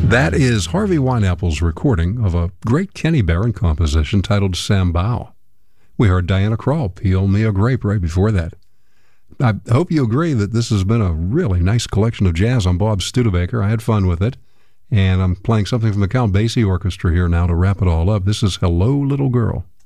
That is Harvey Wineapple's recording of a great Kenny Barron composition titled Sambao. We heard Diana Krall, Peel Me a Grape, right before that. I hope you agree that this has been a really nice collection of jazz on Bob Studebaker. I had fun with it, and I'm playing something from the Count Basie Orchestra here now to wrap it all up. This is Hello, Little Girl.